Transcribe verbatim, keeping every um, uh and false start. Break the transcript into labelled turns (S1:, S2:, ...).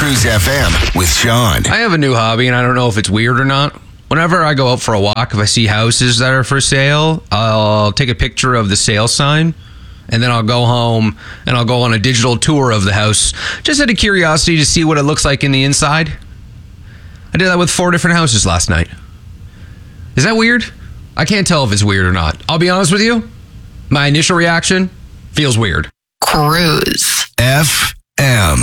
S1: Cruise F M with Sean.
S2: I have a new hobby, and I don't know if it's weird or not. Whenever I go out for a walk, if I see houses that are for sale, I'll take a picture of the sale sign, and then I'll go home and I'll go on a digital tour of the house, just out of curiosity to see what it looks like in the inside. I did that with four different houses last night. Is that weird? I can't tell if it's weird or not. I'll be honest with you. My initial reaction feels weird.
S1: Cruise F M.